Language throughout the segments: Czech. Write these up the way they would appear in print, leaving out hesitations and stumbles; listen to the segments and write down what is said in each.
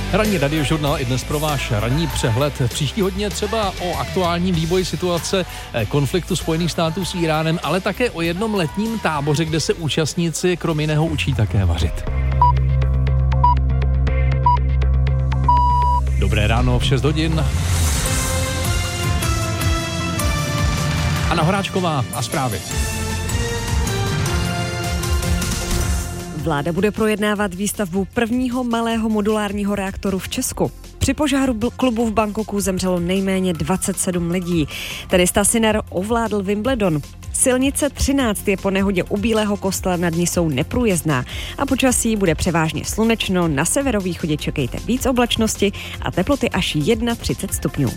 Ranní radiožurnál i dnes pro váš ranní přehled. V příští hodině třeba o aktuálním vývoji situace konfliktu Spojených států s Iránem, ale také o jednom letním táboře, kde se účastníci krom jiného učí také vařit. Dobré ráno v 6 hodin. Anna Horáčková a zprávy. Vláda bude projednávat výstavbu prvního malého modulárního reaktoru v Česku. Při požáru klubu v Bangkoku zemřelo nejméně 27 lidí. Tenista Sinner ovládl Wimbledon. Silnice 13 je po nehodě u Bílého Kostela, nad ní jsou neprůjezdná a počasí bude převážně slunečno, na severovýchodě čekejte víc oblačnosti a teploty až 31 stupňů.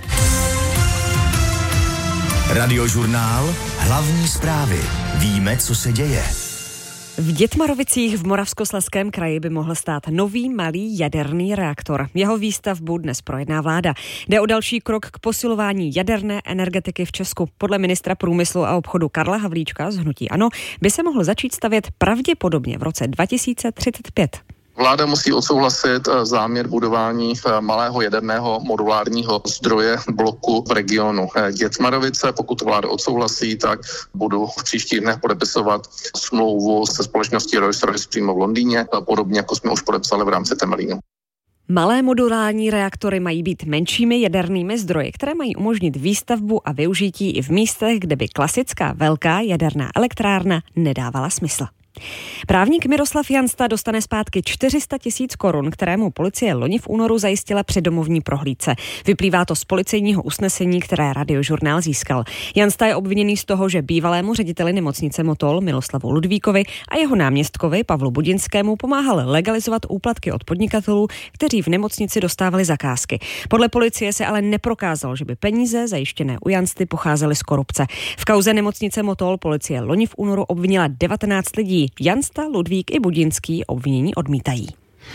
Radiožurnál, hlavní zprávy. Víme, co se děje. V Dětmarovicích v Moravskoslezském kraji by mohl stát nový malý jaderný reaktor. Jeho výstavbu dnes projedná vláda. Jde o další krok k posilování jaderné energetiky v Česku. Podle ministra průmyslu a obchodu Karla Havlíčka z hnutí ANO by se mohl začít stavět pravděpodobně v roce 2035. Vláda musí odsouhlasit záměr budování malého jaderného modulárního zdroje bloku v regionu Dětmarovice. Pokud vláda odsouhlasí, tak budu v příštích dnech podepisovat smlouvu se společností Rolls-Royce přímo v Londýně, podobně jako jsme už podepsali v rámci Temelínu. Malé modulární reaktory mají být menšími jadernými zdroji, které mají umožnit výstavbu a využití i v místech, kde by klasická velká jaderná elektrárna nedávala smysl. Právník Miroslav Jansta dostane zpátky 400 000 korun, kterému policie loni v únoru zajistila při domovní prohlídce. Vyplývá to z policejního usnesení, které Radiožurnál získal. Jansta je obviněný z toho, že bývalému řediteli nemocnice Motol Miloslavu Ludvíkovi a jeho náměstkovi Pavlu Budinskému pomáhal legalizovat úplatky od podnikatelů, kteří v nemocnici dostávali zakázky. Podle policie se ale neprokázalo, že by peníze zajištěné u Jansty pocházely z korupce. V kauze nemocnice Motol policie loni v únoru obvinila 19 lidí. Jansta, Ludvík i Budinský obvinění odmítají.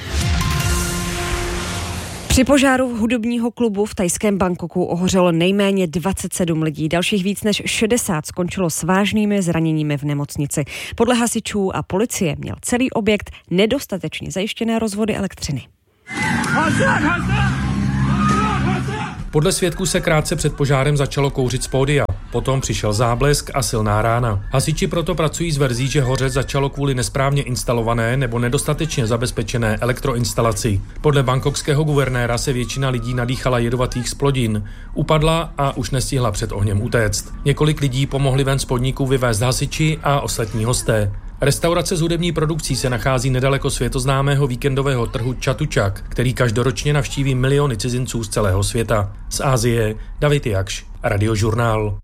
Při požáru hudebního klubu v thajském Bangkoku ohořelo nejméně 27 lidí. Dalších víc než 60 skončilo s vážnými zraněními v nemocnici. Podle hasičů a policie měl celý objekt nedostatečně zajištěné rozvody elektřiny. Podle svědků se krátce před požárem začalo kouřit z pódia. Potom přišel záblesk a silná rána. Hasiči proto pracují s verzí, že hořet začalo kvůli nesprávně instalované nebo nedostatečně zabezpečené elektroinstalaci. Podle bangkokského guvernéra se většina lidí nadýchala jedovatých zplodin. Upadla a už nestihla před ohněm utéct. Několik lidí pomohli ven z podniku vyvést hasiči a ostatní hosté. Restaurace s hudební produkcí se nachází nedaleko světoznámého víkendového trhu Chatuchak, který každoročně navštíví miliony cizinců z celého světa. Z Asie David Jakš, Radiožurnál.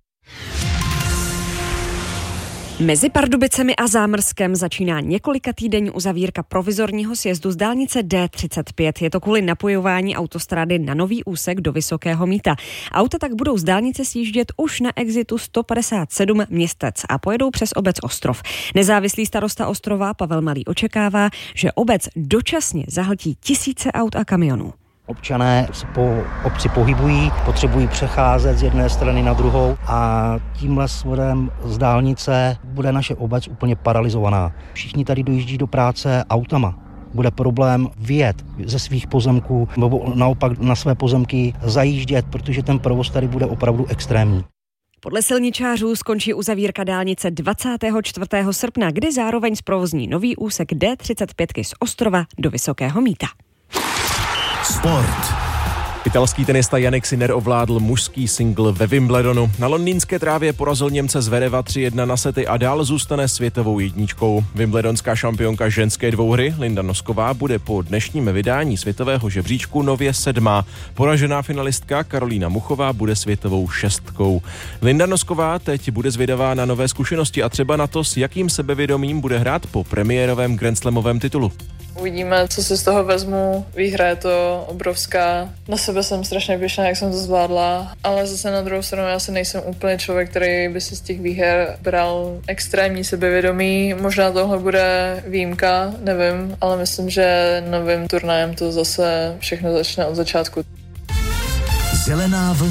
Mezi Pardubicemi a Zámrskem začíná několikatýdenní uzavírka provizorního sjezdu z dálnice D35. Je to kvůli napojování autostrády na nový úsek do Vysokého Mýta. Auta tak budou z dálnice sjíždět už na exitu 157 Městec a pojedou přes obec Ostrov. Nezávislý starosta Ostrova Pavel Malý očekává, že obec dočasně zahltí tisíce aut a kamionů. Občané se po obci pohybují, potřebují přecházet z jedné strany na druhou a tímhle směrem z dálnice bude naše obec úplně paralizovaná. Všichni tady dojíždí do práce autama. Bude problém vyjet ze svých pozemků nebo naopak na své pozemky zajíždět, protože ten provoz tady bude opravdu extrémní. Podle silničářů skončí uzavírka dálnice 24. srpna, kdy zároveň zprovozní nový úsek D35 z Ostrova do Vysokého Mýta. Sport. Italský tenista Jannik Sinner ovládl mužský singl ve Wimbledonu. Na londýnské trávě porazil Němce Zvereva 3-1 na sety a dál zůstane světovou jedničkou. Wimbledonská šampionka ženské dvouhry Linda Nosková bude po dnešním vydání světového žebříčku nově 7. Poražená finalistka Karolína Muchová bude světovou 6. Linda Nosková teď bude zvědavá na nové zkušenosti a třeba na to, s jakým sebevědomím bude hrát po premiérovém grandslamovém titulu. Uvidíme, co si z toho vezmu. Výhra je to obrovská. Na sebe jsem strašně pyšná, jak jsem to zvládla, ale zase na druhou stranu já si nejsem úplně člověk, který by si z těch výher bral extrémní sebevědomí. Možná tohle bude výjimka, nevím, ale myslím, že novým turnajem to zase všechno začne od začátku. Zelená vlna.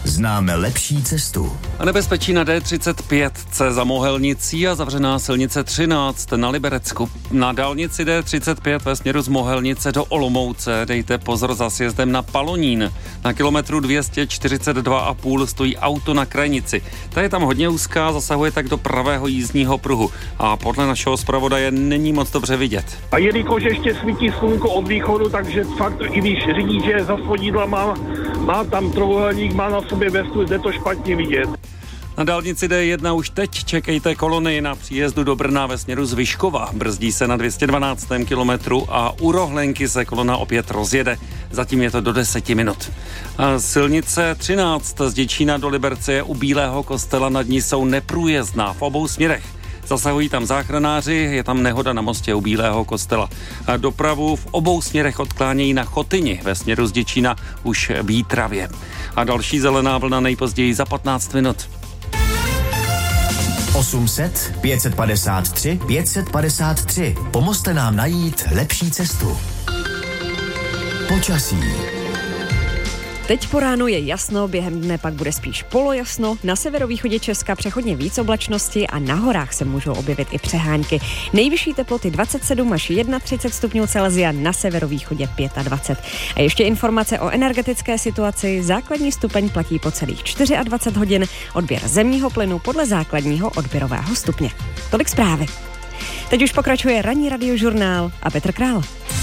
Známe lepší cestu. A nebezpečí na D35 za Mohelnicí a zavřená silnice 13 na Liberecku. Na dálnici D35 ve směru z Mohelnice do Olomouce dejte pozor za sjezdem na Palonín. Na kilometru 242,5 stojí auto na krajnici. Ta je tam hodně úzká, zasahuje tak do pravého jízdního pruhu a podle našeho zpravodaje není moc dobře vidět. A jelikož ještě svítí slunko od východu, takže fakt, i když řidič je za svodidla, má tam trojúhelník, má na sobě vestu, jde to špatně vidět. Na dálnici D1 už teď čekejte kolony na příjezdu do Brna ve směru z Vyškova. Brzdí se na 212. kilometru a u Rohlenky se kolona opět rozjede. Zatím je to do 10 minut. A silnice 13 z Děčína do Liberce je u Bílého kostela, nad ní jsou neprůjezdná v obou směrech. Zasahují tam záchranáři, je tam nehoda na mostě u Bílého kostela. A dopravu v obou směrech odklánějí na Chotyni ve směru z Děčína už v Jítravě. A další zelená vlna nejpozději za 15 minut. 800 553 553. Pomozte nám najít lepší cestu. Počasí. Teď po ránu je jasno, během dne pak bude spíš polojasno, na severovýchodě Česka přechodně víc oblačnosti a na horách se můžou objevit i přehánky. Nejvyšší teploty 27 až 31 stupňů Celsia, na severovýchodě 25. A ještě informace o energetické situaci. Základní stupeň platí po celých 24 hodin, odběr zemního plynu podle základního odběrového stupně. Tolik zprávy. Teď už pokračuje ranní radiožurnál a Petr Král.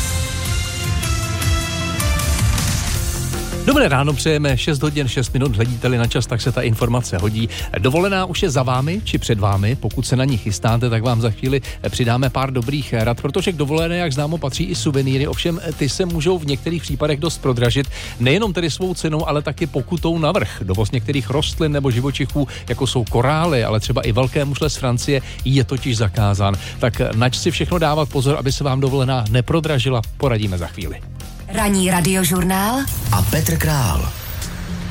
Dobré ráno, přejeme 6 hodin 6 minut, hledíte-li na čas, tak se ta informace hodí. Dovolená už je za vámi či před vámi, pokud se na ní chystáte, tak vám za chvíli přidáme pár dobrých rad, protože k dovolené, jak známo, patří i suvenýry, ovšem ty se můžou v některých případech dost prodražit, nejenom tedy svou cenou, ale taky pokutou navrch. Dovoz některých rostlin nebo živočichů, jako jsou korály, ale třeba i velké mušle z Francie, je totiž zakázán. Tak nač si všechno dávat pozor, aby se vám dovolená neprodražila, poradíme za chvíli. Ranní radiožurnál a Petr Král.